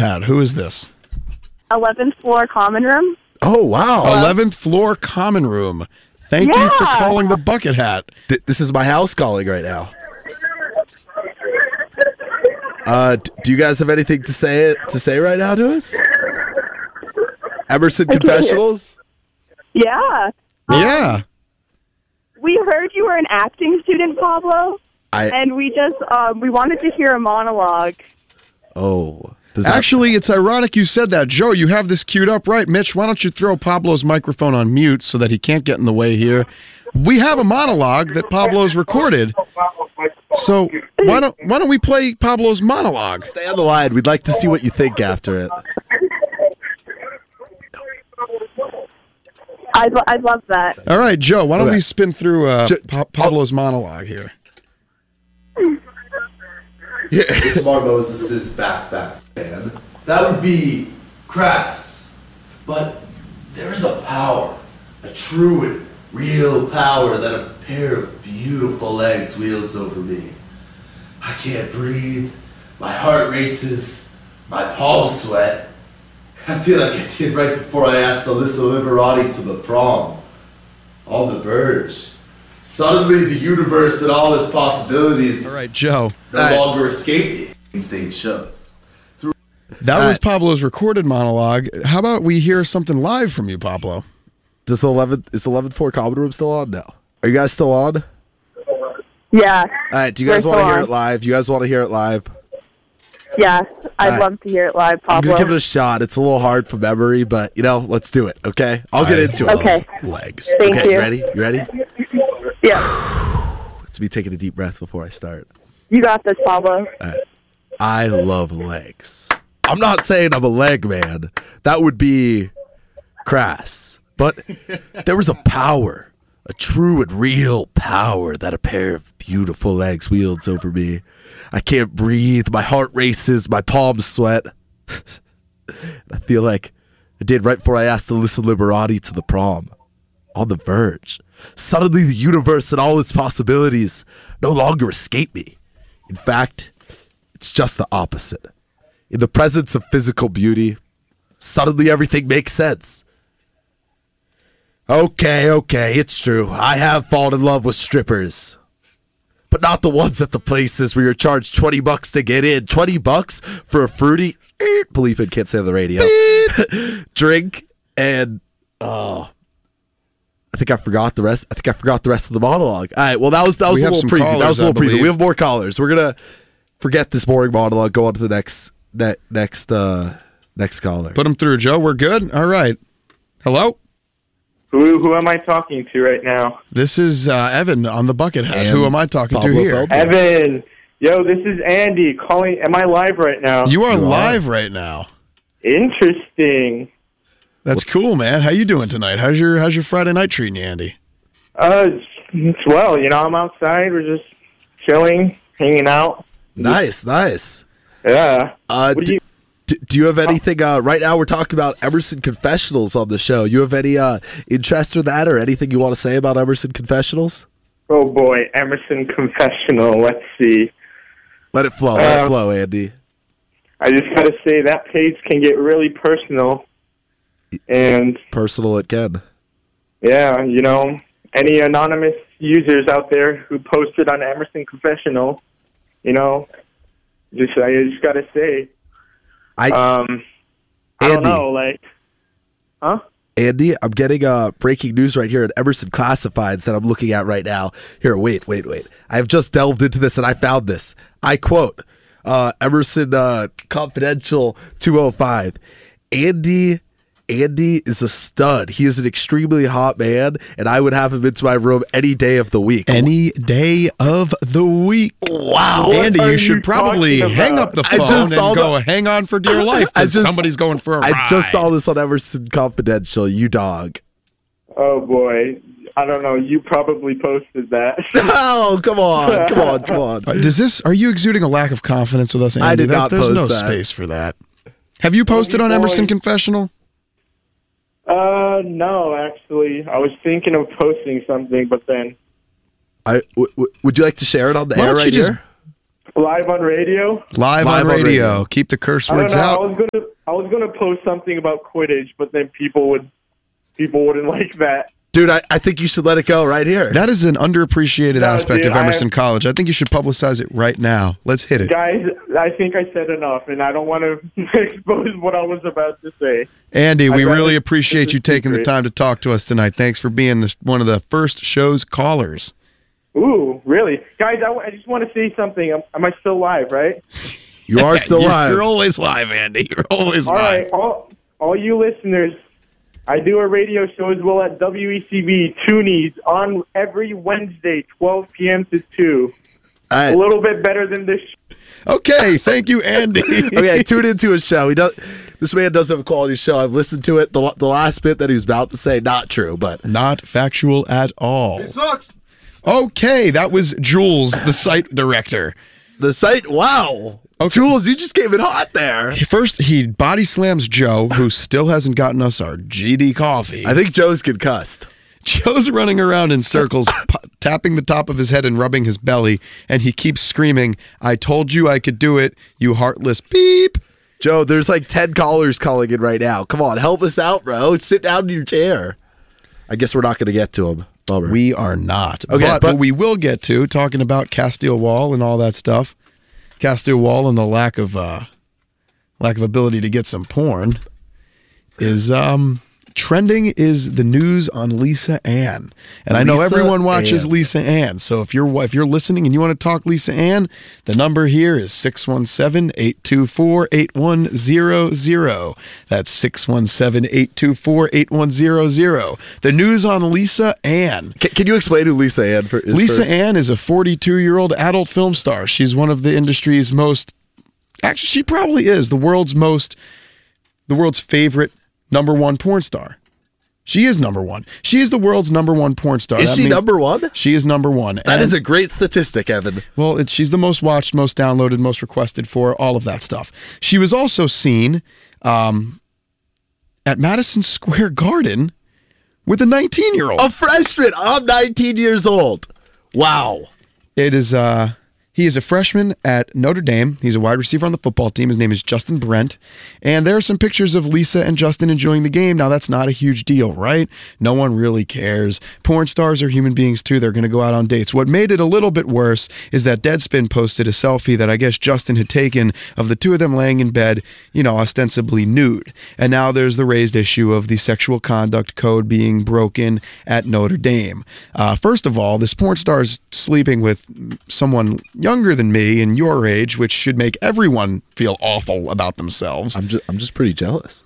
Hat. Who is this? 11th floor common room. Oh, wow. 11th floor common room. Thank you for calling the Bucket Hat. This is my house calling right now. Do you guys have anything to say right now to us? Emerson Confessionals? Yeah. Yeah. We heard you were an acting student, Pablo, and we just we wanted to hear a monologue. Oh. Actually, it's ironic you said that. Joe, you have this queued up, right? Mitch, why don't you throw Pablo's microphone on mute so that he can't get in the way here? We have a monologue that Pablo's recorded. So why don't we play Pablo's monologue? Stay on the line. We'd like to see what you think after it. I'd love that. All right, Joe, why don't we spin through Pablo's monologue here? Yeah. Tomorrow Moses' back band. That would be crass. But there is a power, a true and real power that a pair of beautiful legs wields over me. I can't breathe, my heart races, my palms sweat. I feel like I did right before I asked Alyssa Liberati to the prom. On the verge. Suddenly the universe and all its possibilities all right, Joe. no longer escape me. Stage shows. That was Pablo's recorded monologue. How about we hear something live from you, Pablo? Is the 11th floor common room still on? No. Are you guys still on? Yeah. All right, do you guys want to hear it live? You guys want to hear it live? Yeah, I'd love to hear it live, Pablo. I'm going to give it a shot. It's a little hard from memory, but, let's do it, okay? I'll get into it. Okay. Legs. Thank you. You ready? You ready? Yeah. It's me taking a deep breath before I start. You got this, Pablo. I love legs. I'm not saying I'm a leg man. That would be crass. But there was a power, a true and real power that a pair of beautiful legs wields over me. I can't breathe. My heart races. My palms sweat. I feel like I did right before I asked Alyssa Liberati to the prom. On the verge. Suddenly the universe and all its possibilities no longer escape me. In fact, it's just the opposite. In the presence of physical beauty, suddenly everything makes sense. Okay, it's true. I have fallen in love with strippers. But not the ones at the places where you're charged $20 to get in. $20 for a fruity, Felipe can't say on the radio, drink, and, I think I forgot the rest. Of the monologue. All right. Well, that was a little preview. That was a little preview. We have more callers. We're gonna forget this boring monologue. Go on to the next caller. Put them through, Joe. We're good. All right. Hello. Who am I talking to right now? This is Evan on the Bucket Hat. Who am I talking to here? Evan. Yo, this is Andy calling. Am I live right now? You are live right now. Interesting. That's cool, man. How you doing tonight? How's your Friday night treating you, Andy? It's well. I'm outside. We're just chilling, hanging out. Nice. Yeah. Do you have anything? Right now, we're talking about Emerson Confessionals on the show. You have any interest in that, or anything you want to say about Emerson Confessionals? Oh boy, Emerson Confessional. Let's see. Let it flow. Let it flow, Andy. I just gotta say that page can get really personal. And personal it can. Yeah, any anonymous users out there who posted on Emerson Confessional, I just gotta say, I don't know, Andy, I'm getting breaking news right here at Emerson Classifieds that I'm looking at right now. Here, wait. I have just delved into this and I found this. I quote, Emerson Confidential 205, Andy is a stud. He is an extremely hot man, and I would have him into my room any day of the week. Any day of the week. Wow. Andy, you should probably hang up the phone and go hang on for dear life because somebody's going for a ride. I just saw this on Emerson Confidential, you dog. Oh, boy. I don't know. You probably posted that. Oh, come on. Are you exuding a lack of confidence with us, Andy? I did not post that. There's no space for that. Have you posted on Emerson Confessional? No, actually. I was thinking of posting something, but then... Would you like to share it on the air right here? Live on radio. Live on radio. Keep the curse words out. I was gonna post something about Quidditch, but then people wouldn't like that. Dude, I think you should let it go right here. That is an underappreciated aspect of Emerson College. I think you should publicize it right now. Let's hit it. Guys, I think I said enough, and I don't want to expose what I was about to say. Andy, we really appreciate you taking the time to talk to us tonight. Thanks for being one of the first show's callers. Ooh, really? Guys, I just want to say something. Am I still live, right? You are still live. You're always live, Andy. You're always live. All right, all you listeners, I do a radio show as well at WECB Toonies on every Wednesday, 12 p.m. to 2. A little bit better than this show. Okay, thank you, Andy. Okay, tune into his show. This man does have a quality show. I've listened to it. The last bit that he was about to say, not true, but not factual at all. He sucks. Okay, that was Jules, the site director. The site, wow. Okay. Jules, you just came in hot there. First, he body slams Joe, who still hasn't gotten us our GD coffee. I think Joe's concussed. Joe's running around in circles, tapping the top of his head and rubbing his belly, and he keeps screaming, "I told you I could do it, you heartless beep." Joe, there's like 10 callers calling in right now. Come on, help us out, bro. Sit down in your chair. I guess we're not going to get to him. Bummer. We are not. Okay, but we will get to talking about Castile Wall and all that stuff. Castile Wall and the lack of ability to get some porn is trending is the news on Lisa Ann. And I know everyone watches Lisa Ann. So if you're listening and you want to talk Lisa Ann, the number here is 617-824-8100. That's 617-824-8100. The news on Lisa Ann. Can you explain who Lisa Ann is? Lisa Ann is a 42-year-old adult film star. She's one of the industry's most, actually she probably is the world's favorite number one porn star. She is number one. She is the world's number one porn star. Is she number one? She is number one. That is a great statistic, Evan. Well, she's the most watched, most downloaded, most requested for, all of that stuff. She was also seen at Madison Square Garden with a 19-year-old. A freshman. I'm 19 years old. Wow. It is... He is a freshman at Notre Dame. He's a wide receiver on the football team. His name is Justin Brent. And there are some pictures of Lisa and Justin enjoying the game. Now, that's not a huge deal, right? No one really cares. Porn stars are human beings, too. They're going to go out on dates. What made it a little bit worse is that Deadspin posted a selfie that I guess Justin had taken of the two of them laying in bed, ostensibly nude. And now there's the raised issue of the sexual conduct code being broken at Notre Dame. First of all, this porn star is sleeping with someone younger than me and your age, which should make everyone feel awful about themselves. I'm just pretty jealous.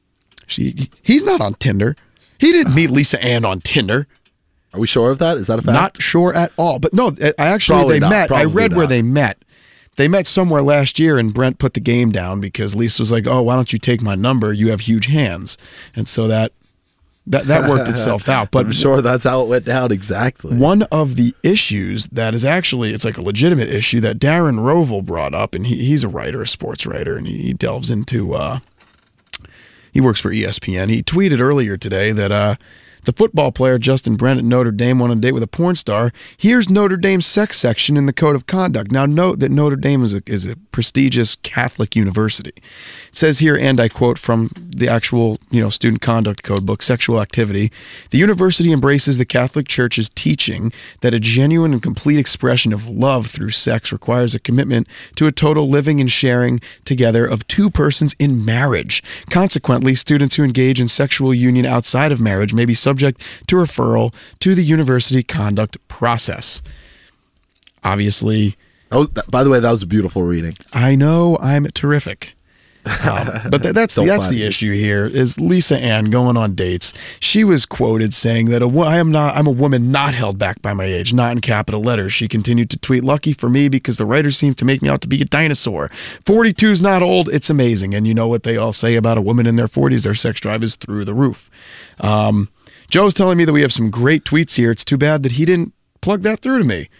He's not on Tinder. He didn't meet Lisa Ann on Tinder. Are we sure of that? Is that a fact? Not sure at all. But no, they met. I read where they met. They met somewhere last year, and Brent put the game down because Lisa was like, "Oh, why don't you take my number? You have huge hands." And so that worked itself out. But I'm sure that's how it went down exactly. One of the issues that is actually, it's like a legitimate issue that Darren Rovell brought up, and he's a writer, a sports writer, and he delves into, he works for ESPN. He tweeted earlier today that the football player Justin Brent at Notre Dame went on a date with a porn star. Here's Notre Dame's sex section in the Code of Conduct. Now note that Notre Dame is a prestigious Catholic university. It says here, and I quote from the actual student conduct code book, sexual activity. The university embraces the Catholic Church's teaching that a genuine and complete expression of love through sex requires a commitment to a total living and sharing together of two persons in marriage. Consequently, students who engage in sexual union outside of marriage may be subject to referral to the university conduct process. Obviously, by the way, that was a beautiful reading. I know, I'm terrific. But that's the issue here is Lisa Ann going on dates. She was quoted saying that I'm a woman not held back by my age, not in capital letters. She continued to tweet, "Lucky for me because the writers seem to make me out to be a dinosaur. 42 is not old, it's amazing." And you know what they all say about a woman in their 40s, their sex drive is through the roof. Joe's telling me that we have some great tweets here. It's too bad that he didn't plug that through to me.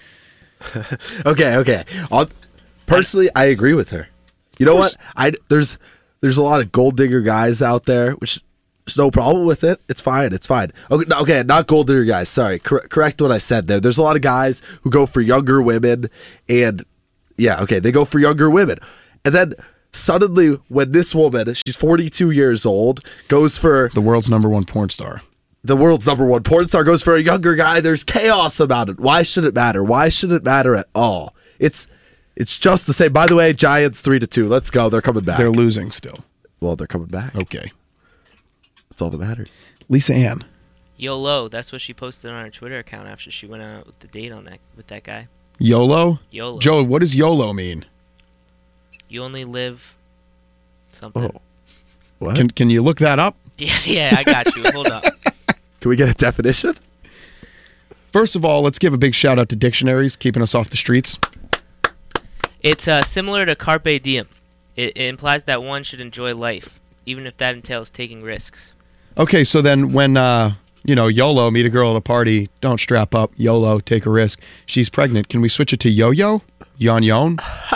Okay. Personally, I agree with her. You know what? There's a lot of gold digger guys out there, which there's no problem with it. It's fine. Okay, not gold digger guys. Sorry, correct what I said there. There's a lot of guys who go for younger women, and Yeah, okay, they go for younger women. And then suddenly when this woman, she's 42 years old, goes for... The world's number one porn star. The world's number one porn star goes for a younger guy. There's chaos about it. Why should it matter? Why should it matter at all? It's just the same. By the way, Giants 3-2. Let's go. They're coming back. They're losing still. Well, they're coming back. Okay. That's all that matters. Lisa Ann. YOLO. That's what she posted on her Twitter account after she went out with the date with that guy. YOLO? YOLO. Joe, what does YOLO mean? You only live something. Oh. What? Can you look that up? Yeah, I got you. Hold up. Can we get a definition? First of all, let's give a big shout out to dictionaries, keeping us off the streets. It's similar to carpe diem. It implies that one should enjoy life, even if that entails taking risks. Okay, so then when, YOLO, meet a girl at a party, don't strap up, YOLO, take a risk. She's pregnant. Can we switch it to yo-yo? Yon-yon?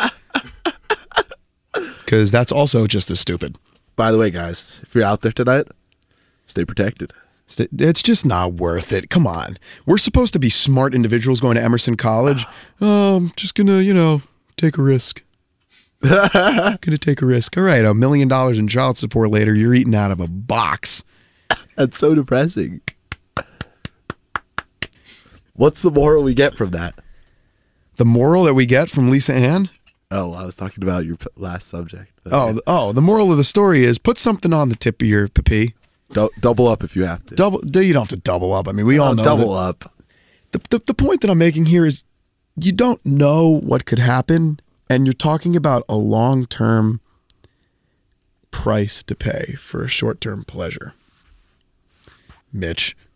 Because that's also just as stupid. By the way, guys, if you're out there tonight, stay protected. It's just not worth it. Come on. We're supposed to be smart individuals going to Emerson College. Oh, I'm just going to, take a risk. Going to take a risk. All right, $1 million in child support later, you're eating out of a box. That's so depressing. What's the moral we get from that? The moral that we get from Lisa Ann? Oh, I was talking about your last subject. Okay. The moral of the story is put something on the tip of your pee. Double up if you have to. You don't have to double up. I mean, we all know double up. The point that I'm making here is you don't know what could happen, and you're talking about a long-term price to pay for a short-term pleasure. Mitch.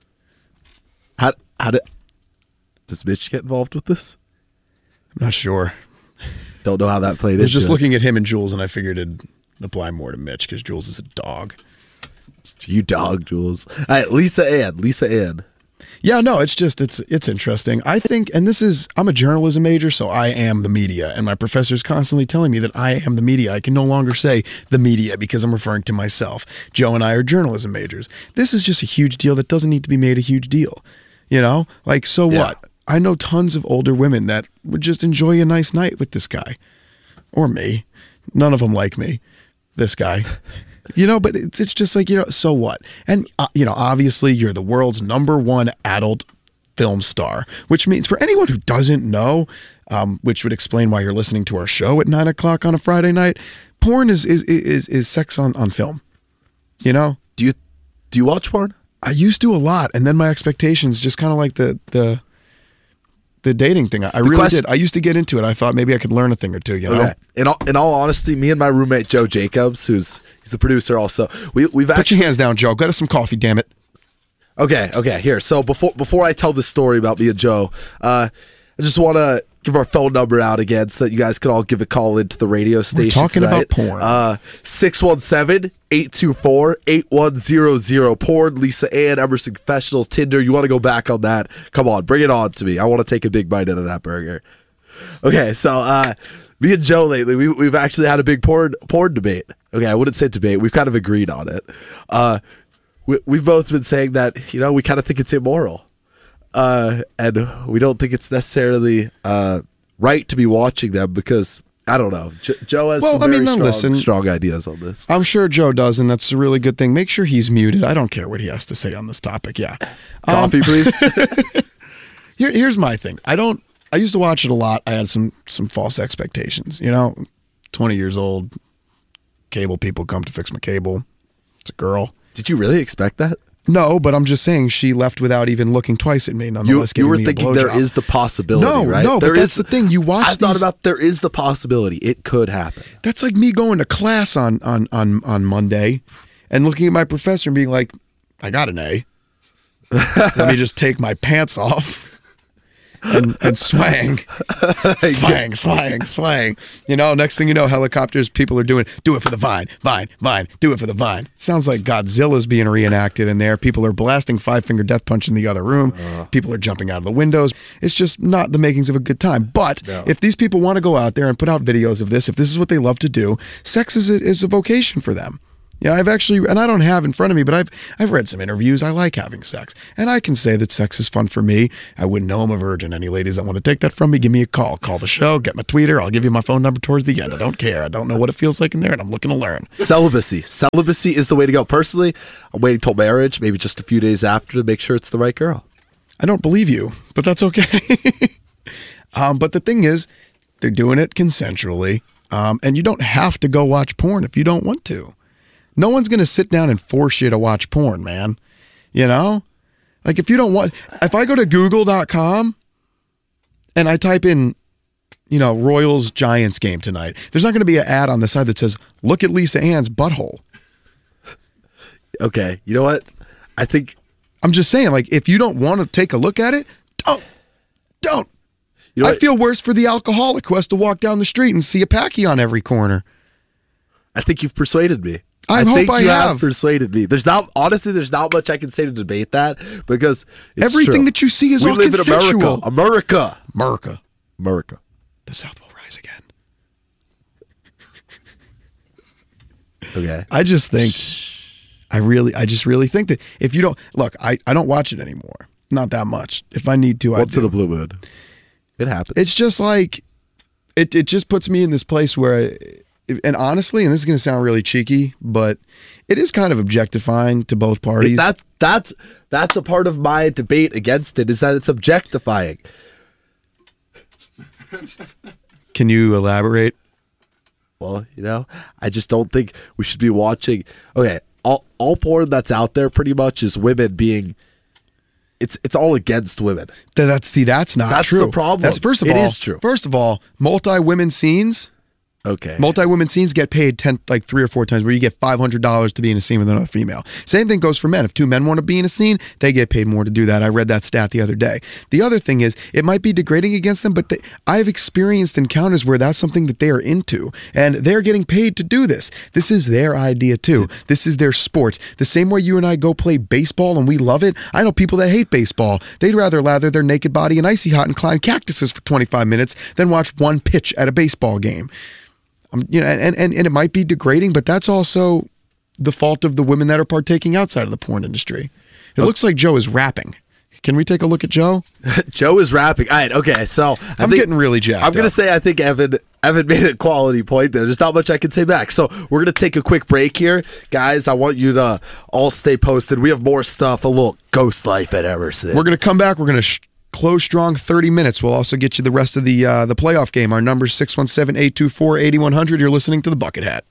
Does Mitch get involved with this? I'm not sure. Don't know how that played into I was just it. looking at him and Jules, and I figured it'd apply more to Mitch because Jules is a dog. You dog, Jules. All right, Lisa Ann. Yeah, no, it's interesting. I think, and I'm a journalism major, so I am the media, and my professor's constantly telling me that I am the media. I can no longer say the media because I'm referring to myself. Joe and I are journalism majors. This is just a huge deal that doesn't need to be made a huge deal. So what? I know tons of older women that would just enjoy a nice night with this guy. Or me. None of them like me. This guy. But it's just like, so what? And, obviously you're the world's number one adult film star, which means for anyone who doesn't know, which would explain why you're listening to our show at 9:00 on a Friday night, porn is sex on film. Do you watch porn? I used to a lot. And then my expectations just kind of like the dating thing. I really did. I used to get into it. I thought maybe I could learn a thing or two, Okay. In all honesty, me and my roommate Joe Jacobs, he's the producer also, we've Put actually... your hands down, Joe. Get us some coffee, damn it. Okay, here. So before I tell this story about me and Joe, I just want to give our phone number out again so that you guys can all give a call into the radio station. We're talking tonight. about porn. 617-824-8100. Porn, Lisa Ann, Emerson Confessionals, Tinder. You want to go back on that? Come on, bring it on to me. I want to take a big bite out of that burger. Okay, so me and Joe lately, we've actually had a big porn debate. Okay, I wouldn't say debate. We've kind of agreed on it. We've both been saying that, we kind of think it's immoral. And we don't think it's necessarily right to be watching them because, I don't know, Joe has strong ideas on this. I'm sure Joe does, and that's a really good thing. Make sure he's muted. I don't care what he has to say on this topic, yeah. Coffee, please. Here's my thing. I used to watch it a lot. I had some false expectations, 20 years old, cable people come to fix my cable. It's a girl. Did you really expect that? No, but I'm just saying she left without even looking twice at me. Nonetheless, you were thinking there is the possibility, right? No, but that's the thing. You watch. I thought about there is the possibility it could happen. That's like me going to class on Monday and looking at my professor and being like, "I got an A. Let me just take my pants off." And swang. Next thing you know, helicopters, people are doing, do it for the vine, do it for the vine. Sounds like Godzilla's being reenacted in there. People are blasting 5-finger death punch in the other room. People are jumping out of the windows. It's just not the makings of a good time. But if these people want to go out there and put out videos of this, if this is what they love to do, sex is a vocation for them. Yeah, I've actually, and I don't have in front of me, but I've read some interviews. I like having sex, and I can say that sex is fun for me. I wouldn't know I'm a virgin. Any ladies that want to take that from me, give me a call. Call the show, get my tweeter. I'll give you my phone number towards the end. I don't care. I don't know what it feels like in there, and I'm looking to learn. Celibacy is the way to go. Personally, I'm waiting till marriage, maybe just a few days after, to make sure it's the right girl. I don't believe you, but that's okay. But the thing is, they're doing it consensually, and you don't have to go watch porn if you don't want to. No one's going to sit down and force you to watch porn, man. You know? Like, if you don't want... If I go to Google.com and I type in, Royals-Giants game tonight, there's not going to be an ad on the side that says, look at Lisa Ann's butthole. Okay, you know what? I think... I'm just saying, like, if you don't want to take a look at it, don't. You know I feel worse for the alcoholic who has to walk down the street and see a Packy on every corner. I think you've persuaded me. I hope I have persuaded me. There's not much I can say to debate that, because it's everything true. That you see is all consensual. We live in America. The South will rise again. Okay. I just think, I just really think that if you don't look, I don't watch it anymore. Not that much. If I need to, once in a blue moon, it happens. It's just like it just puts me in this place where. And honestly, and this is going to sound really cheeky, but it is kind of objectifying to both parties. That's a part of my debate against it, is that it's objectifying. Can you elaborate? Well, I just don't think we should be watching. Okay, all porn that's out there pretty much is women being. It's all against women. That's not true. That's the problem. That's first of all. It is true. First of all, multi-women scenes. Okay. Multi-women scenes get paid 3 or 4 times, where you get $500 to be in a scene with another female. Same thing goes for men. If 2 men want to be in a scene, they get paid more to do that. I read that stat the other day. The other thing is, it might be degrading against them, but I've experienced encounters where that's something that they are into, and they're getting paid to do this. This is their idea too. This is their sport. The same way you and I go play baseball and we love it. I know people that hate baseball. They'd rather lather their naked body in icy hot and climb cactuses for 25 minutes than watch one pitch at a baseball game. And it might be degrading, but that's also the fault of the women that are partaking outside of the porn industry. It looks like Joe is rapping. Can we take a look at Joe? Joe is rapping. All right, okay, so I'm getting really jacked I'm going to say I think Evan made a quality point there. There's not much I can say back. So we're going to take a quick break here. Guys, I want you to all stay posted. We have more stuff, a little ghost life at Emerson. We're going to come back. We're going to close strong 30 minutes. We'll also get you the rest of the playoff game. Our number is 617-824-8100. You're listening to the Bucket Hat.